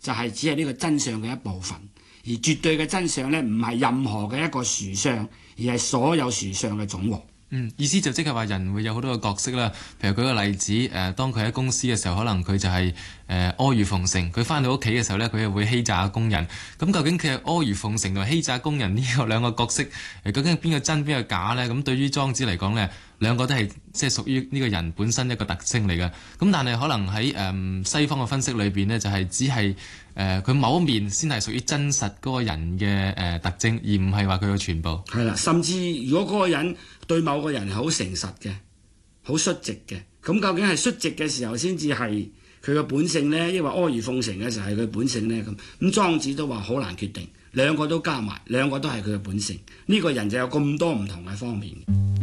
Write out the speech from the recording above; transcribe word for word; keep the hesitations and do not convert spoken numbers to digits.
就係只係呢個真相嘅一部分，而絕對嘅真相呢，唔係任何嘅一個殊相，而係所有殊相嘅總和。 嗯，意思就即係話人會有好多個角色啦。譬如舉個例子，誒、呃，當佢喺公司嘅時候，可能佢就係、是、誒、呃、阿諛奉承；佢翻到屋企嘅時候呢，佢又會欺詐工人。咁究竟佢係阿諛奉承同埋欺詐工人呢個兩個角色，誒究竟係邊個真邊個假呢？咁對於莊子嚟講呢，兩個都係即係屬於呢個人本身一個特徵嚟嘅。咁但係可能喺誒、呃、西方嘅分析裏邊呢，就係、是、只係誒佢某一面先係屬於真實嗰個人嘅誒、呃、特徵，而唔係話佢嘅全部。係啦，甚至如果嗰個人對某個人係好誠實嘅、好率直嘅，咁究竟係率直嘅時候先至係佢嘅本性呢？抑或阿諛奉承嘅時候係佢本性呢？咁咁莊子都話好難決定，兩個都加埋，兩個都係佢嘅本性。呢、這個人就有咁多唔同嘅方面。